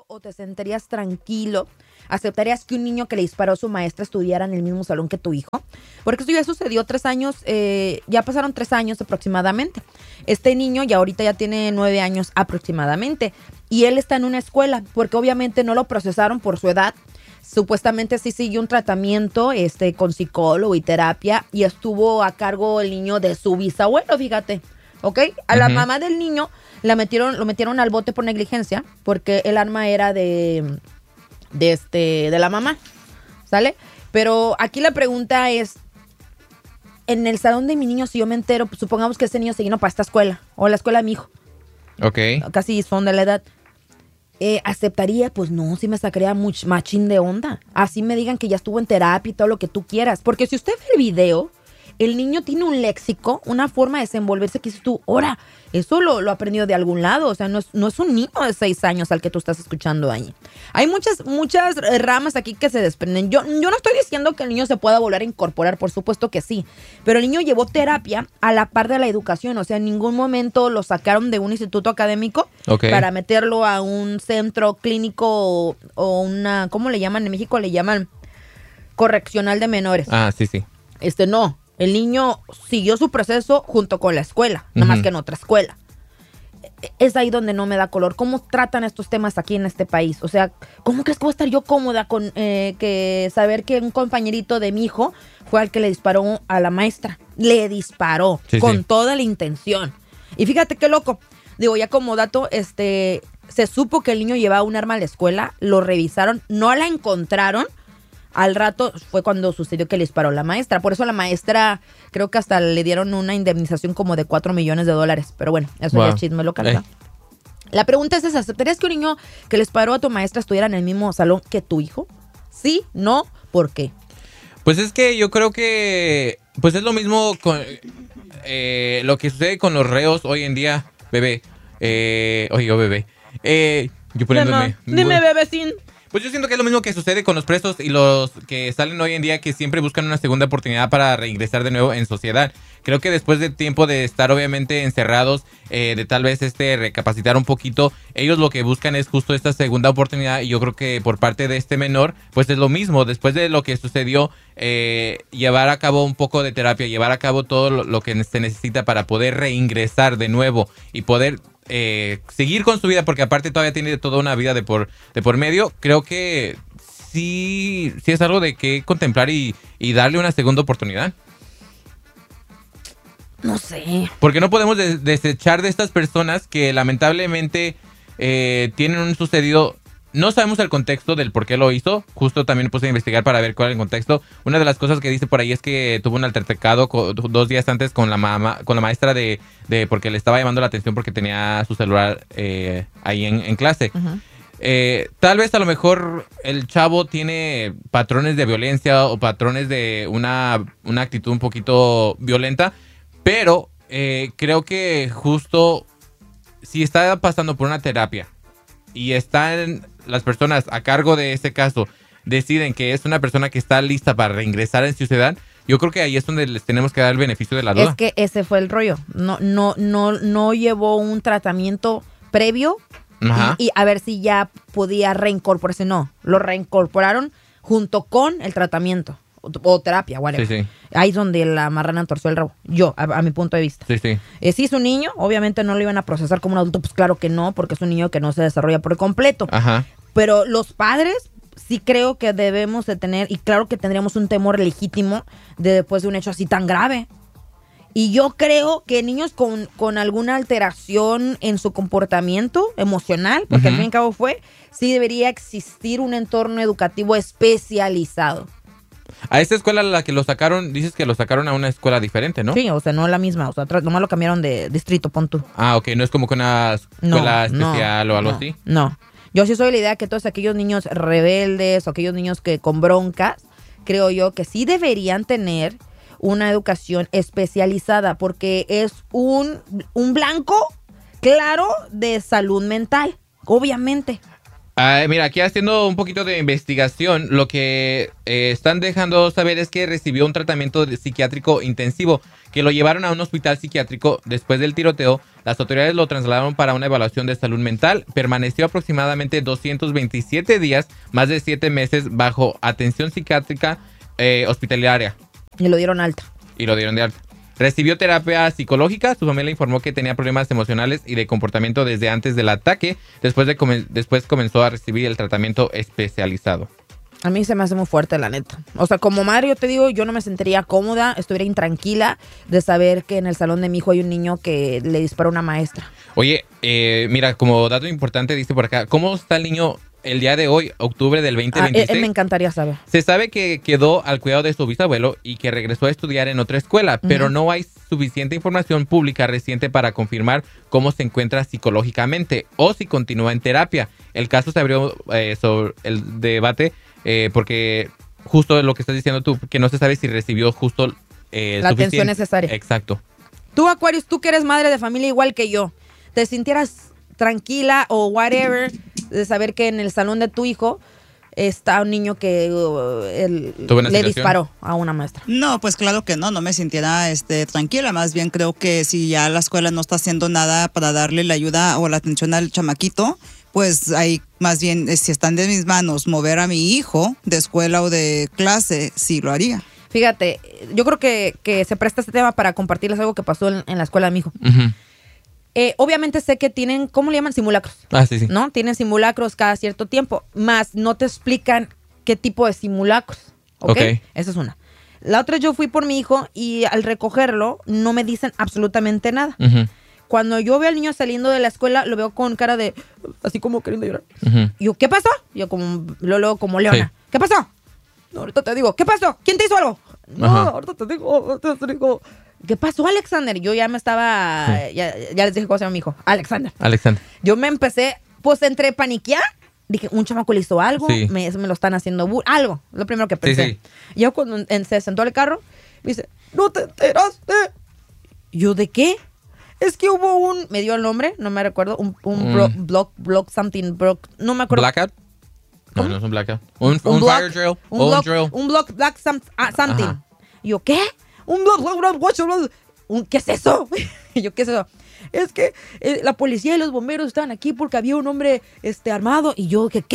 o te sentirías tranquilo? ¿Aceptarías que un niño que le disparó a su maestra estudiara en el mismo salón que tu hijo? Porque esto ya sucedió 3 años, ya pasaron 3 años aproximadamente. Este niño ya ahorita ya tiene 9 años aproximadamente. Y él está en una escuela, porque obviamente no lo procesaron por su edad. Supuestamente sí siguió un tratamiento con psicólogo y terapia. Y estuvo a cargo el niño de su bisabuelo, fíjate. ¿Ok? A la mamá del niño lo metieron al bote por negligencia, porque el arma era de la mamá, ¿sale? Pero aquí la pregunta es, en el salón de mi niño, si yo me entero, pues, supongamos que ese niño se vino para esta escuela, o la escuela de mi hijo. Ok. Casi son de la edad. ¿Aceptaría? Pues no, sí me sacaría machín de onda. Así me digan que ya estuvo en terapia y todo lo que tú quieras. Porque si usted ve el video, el niño tiene un léxico, una forma de desenvolverse que dices tú, ahora, eso lo aprendió de algún lado. O sea, no es un niño de 6 años al que tú estás escuchando ahí. Hay muchas ramas aquí que se desprenden. Yo no estoy diciendo que el niño se pueda volver a incorporar, por supuesto que sí. Pero el niño llevó terapia a la par de la educación. O sea, en ningún momento lo sacaron de un instituto académico para meterlo a un centro clínico o una, ¿cómo le llaman? En México le llaman correccional de menores. Ah, sí. No. El niño siguió su proceso junto con la escuela, nada más que en otra escuela. Es ahí donde no me da color. ¿Cómo tratan estos temas aquí en este país? O sea, ¿cómo crees que voy a estar yo cómoda con que saber que un compañerito de mi hijo fue al que le disparó a la maestra? Le disparó con toda la intención. Y fíjate qué loco. Digo, ya como dato, se supo que el niño llevaba un arma a la escuela, lo revisaron, no la encontraron. Al rato fue cuando sucedió que le disparó la maestra. Por eso la maestra creo que hasta le dieron una indemnización como de $4 millones. Pero bueno, eso ya es chisme local, ¿verdad? La pregunta es esa. ¿Aceptarías que un niño que le disparó a tu maestra estuviera en el mismo salón que tu hijo? ¿Sí? ¿No? ¿Por qué? Pues es que yo creo que pues es lo mismo con lo que sucede con los reos hoy en día, bebé. Yo bebé. Yo poniéndome... Dime, bebecín. Pues yo siento que es lo mismo que sucede con los presos y los que salen hoy en día, que siempre buscan una segunda oportunidad para reingresar de nuevo en sociedad. Creo que después de tiempo de estar obviamente encerrados, de tal vez recapacitar un poquito, ellos lo que buscan es justo esta segunda oportunidad, y yo creo que por parte de este menor, pues es lo mismo. Después de lo que sucedió, llevar a cabo un poco de terapia, llevar a cabo todo lo que se necesita para poder reingresar de nuevo y poder seguir con su vida, porque aparte todavía tiene toda una vida de por medio. Creo que sí es algo de que contemplar y darle una segunda oportunidad. No sé. Porque no podemos desechar de estas personas que lamentablemente tienen un sucedido. No sabemos el contexto del por qué lo hizo. Justo también puse a investigar para ver cuál es el contexto. Una de las cosas que dice por ahí es que tuvo un altercado 2 días antes con la maestra de porque le estaba llamando la atención porque tenía su celular ahí en clase. Uh-huh. Tal vez a lo mejor el chavo tiene patrones de violencia o patrones de una actitud un poquito violenta, pero creo que justo si está pasando por una terapia y están las personas a cargo de ese caso, deciden que es una persona que está lista para reingresar en sociedad, yo creo que ahí es donde les tenemos que dar el beneficio de la duda. Es que ese fue el rollo. No llevó un tratamiento previo y a ver si ya podía reincorporarse. No, lo reincorporaron junto con el tratamiento o terapia, whatever. Sí. Ahí es donde la marrana torció el rabo. Yo, a mi punto de vista. Sí. Si es un niño, obviamente no lo iban a procesar como un adulto. Pues claro que no, porque es un niño que no se desarrolla por completo. Ajá. Pero los padres sí creo que debemos de tener, y claro que tendríamos un temor legítimo después de un hecho así tan grave. Y yo creo que niños con alguna alteración en su comportamiento emocional, porque al fin y al cabo sí debería existir un entorno educativo especializado. A esta escuela a la que lo sacaron, dices que lo sacaron a una escuela diferente, ¿no? Sí, o sea, no la misma, o sea, nomás lo cambiaron de distrito, pon tú. Ah, ok, no es como que una escuela especial o algo así. No, yo sí soy la idea que todos aquellos niños rebeldes o aquellos niños que con broncas, creo yo que sí deberían tener una educación especializada, porque es un blanco claro de salud mental, obviamente. Mira, aquí haciendo un poquito de investigación, lo que están dejando saber es que recibió un tratamiento psiquiátrico intensivo, que lo llevaron a un hospital psiquiátrico después del tiroteo. Las autoridades lo trasladaron para una evaluación de salud mental. Permaneció aproximadamente 227 días, más de 7 meses, bajo atención psiquiátrica hospitalaria. Y lo dieron alta. Y lo dieron de alta. Recibió terapia psicológica. Su familia informó que tenía problemas emocionales y de comportamiento desde antes del ataque. Después comenzó a recibir el tratamiento especializado. A mí se me hace muy fuerte, la neta. O sea, como madre, yo te digo, yo no me sentiría cómoda, estuviera intranquila de saber que en el salón de mi hijo hay un niño que le disparó a una maestra. Oye, mira, como dato importante, dice por acá, ¿cómo está el niño el día de hoy, octubre del 2026? Me encantaría saber. Se sabe que quedó al cuidado de su bisabuelo y que regresó a estudiar en otra escuela, pero no hay suficiente información pública reciente para confirmar cómo se encuentra psicológicamente o si continúa en terapia. El caso se abrió sobre el debate porque justo lo que estás diciendo tú, que no se sabe si recibió justo la atención necesaria. Exacto. Tú, Aquarius, tú que eres madre de familia igual que yo, ¿te sintieras tranquila o whatever de saber que en el salón de tu hijo está un niño que le disparó a una maestra? No, pues claro que no me sintiera tranquila. Más bien creo que si ya la escuela no está haciendo nada para darle la ayuda o la atención al chamaquito, pues ahí más bien si están de mis manos mover a mi hijo de escuela o de clase, sí lo haría. Fíjate, yo creo que se presta este tema para compartirles algo que pasó en la escuela de mi hijo. Obviamente sé que tienen, ¿cómo le llaman? Simulacros. Sí. ¿No? Tienen simulacros cada cierto tiempo, más no te explican qué tipo de simulacros. ¿Ok? Esa es una. La otra, yo fui por mi hijo y al recogerlo no me dicen absolutamente nada. Cuando yo veo al niño saliendo de la escuela, lo veo con cara de, así como queriendo llorar. Y yo, ¿qué pasó? Yo lo leo como leona. Sí. ¿Qué pasó? No, ahorita te digo. ¿Qué pasó? ¿Quién te hizo algo? No, ahorita te digo. ¿Qué pasó, Alexander? Yo ya me estaba... Ya les dije cómo se llama mi hijo. Alexander. Yo me empecé, pues, entre paniquear. Dije, un chamaco le hizo algo. Sí. Me lo están haciendo algo. Lo primero que pensé. Sí. Yo cuando se sentó al carro, me dice, ¿no te enteraste? ¿Yo de qué? Es que hubo me dio el nombre, no me recuerdo. Un block something, no me acuerdo. ¿Blackout? No es un blackout. Un fire drill. Un block black something. Y yo, ¿qué? ¿Qué es eso? Y yo, ¿qué es eso? Es que la policía y los bomberos estaban aquí porque había un hombre armado. Y yo, ¿qué?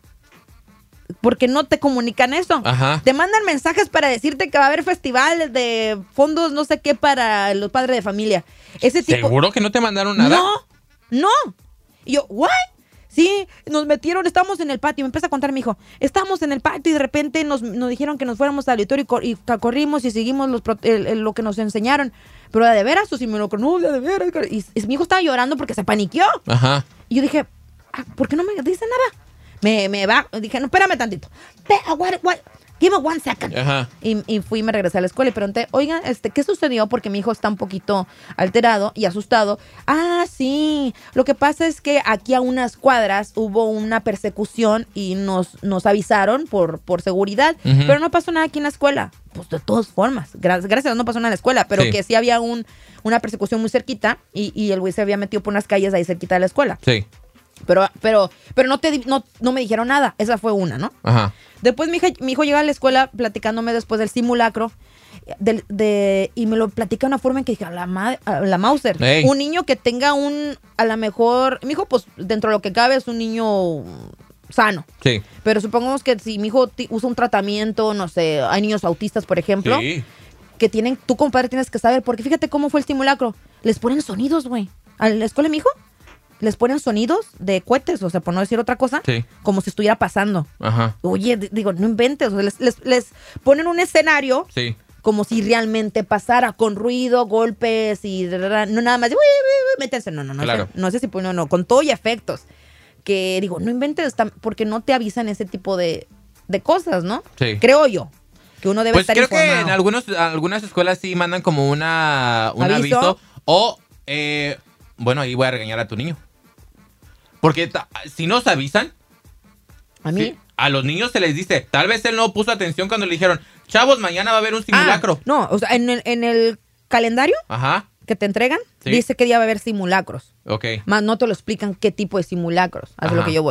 Porque no te comunican eso. Te mandan mensajes para decirte que va a haber festivales de fondos, no sé qué, para los padres de familia. Ese tipo. ¿Seguro que no te mandaron nada? No. Y yo, ¿what? Sí, nos metieron, estábamos en el patio, me empieza a contar mi hijo, estábamos en el patio y de repente nos dijeron que nos fuéramos al auditorio y corrimos y seguimos lo que nos enseñaron. Pero de veras, o si me lo no, de veras. Y mi hijo estaba llorando porque se paniqueó. Y yo dije, ¿por qué no me dice nada? Dije, no, espérame tantito. What? Give me 1 second. Y fui y me regresé a la escuela y pregunté, oigan, ¿qué sucedió? Porque mi hijo está un poquito alterado y asustado. Sí, lo que pasa es que aquí a unas cuadras hubo una persecución y nos avisaron por seguridad, pero no pasó nada aquí en la escuela. Pues de todas formas, gracias, no pasó nada en la escuela, pero que sí había una persecución muy cerquita y el güey se había metido por unas calles ahí cerquita de la escuela. Sí. Pero no me dijeron nada. Esa fue una, ¿no? Después mi hijo llega a la escuela platicándome después del simulacro y me lo platica de una forma en que dije, la Mauser. Hey. Un niño que tenga a lo mejor, mi hijo pues dentro de lo que cabe es un niño sano. Sí. Pero supongamos que si mi hijo usa un tratamiento, no sé, hay niños autistas, por ejemplo, que tú, compadre, tienes que saber, porque fíjate cómo fue el simulacro. Les ponen sonidos, güey. A la escuela de mi hijo les ponen sonidos de cohetes, o sea, por no decir otra cosa, como si estuviera pasando. Oye, digo, no inventes, o sea, les ponen un escenario como si realmente pasara, con ruido, golpes y no nada más de métanse, no sé si con todo y efectos. Que digo, no inventes, porque no te avisan ese tipo de cosas, ¿no? Sí. Creo yo. Que uno debe estar informado. Creo que en algunas escuelas sí mandan como un aviso o, bueno, ahí voy a regañar a tu niño. Porque si nos avisan, a los niños se les dice, tal vez él no puso atención cuando le dijeron, chavos, mañana va a haber un simulacro. No, o sea, en el calendario que te entregan, dice que día va a haber simulacros. Más no te lo explican qué tipo de simulacros. Eso es lo que yo voy.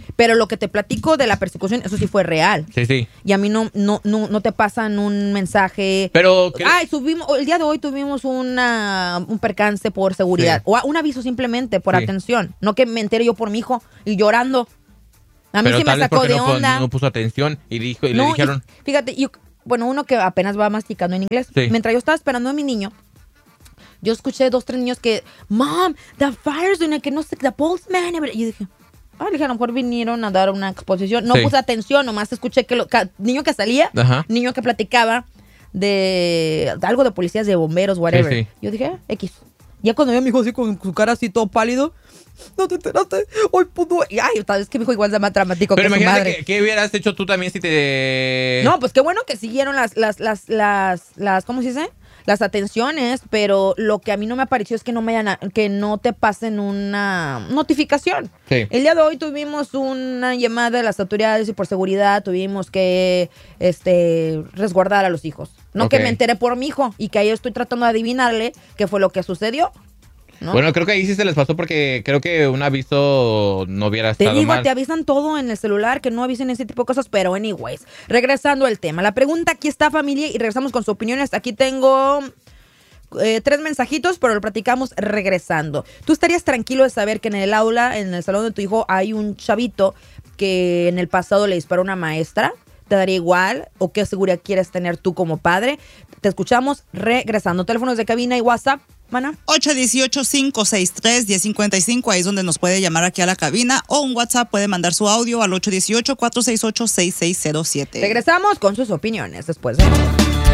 Pero lo que te platico de la persecución, eso sí fue real. Sí. Y a mí no te pasan un mensaje. Pero el día de hoy tuvimos un percance por seguridad. O un aviso simplemente por atención. No que me entere yo por mi hijo y llorando. A mí pero sí me sacó de onda. No puso atención y le dijeron. Fíjate, uno que apenas va masticando en inglés. Sí. Mientras yo estaba esperando a mi niño, yo escuché 2, 3 niños que, Mom, the fire's doing it, que no sé, the postman. Y yo dije, a lo mejor vinieron a dar una exposición. No puse atención, nomás escuché que niño que salía, niño que platicaba de algo de policías, de bomberos, whatever. Sí. Yo dije, X. Ya cuando vi a mi hijo así con su cara así todo pálido, no te enteraste, hoy pudo. Y es que mi hijo igual es más dramático pero que su madre. Pero imagínate, ¿qué hubieras hecho tú también si te...? No, pues qué bueno que siguieron las ¿cómo se dice? Las atenciones, pero lo que a mí no me apareció es que que no te pasen una notificación. Sí. El día de hoy tuvimos una llamada de las autoridades y por seguridad tuvimos que resguardar a los hijos. No que me enteré por mi hijo y que ahí estoy tratando de adivinarle qué fue lo que sucedió. ¿No? Bueno, creo que ahí sí se les pasó porque creo que un aviso no hubiera estado Te digo, mal. te avisan todo en el celular, que no avisen ese tipo de cosas, pero anyways, regresando al tema. La pregunta aquí está, familia, y regresamos con sus opiniones. Aquí tengo 3 mensajitos, pero lo platicamos regresando. ¿Tú estarías tranquilo de saber que en el aula, en el salón de tu hijo, hay un chavito que en el pasado le disparó a una maestra? ¿Te daría igual? ¿O qué seguridad quieres tener tú como padre? Te escuchamos regresando. Teléfonos de cabina y WhatsApp. Mana. 818-563-1055, ahí es donde nos puede llamar aquí a la cabina, o un WhatsApp, puede mandar su audio al 818-468-6607. Regresamos con sus opiniones después de...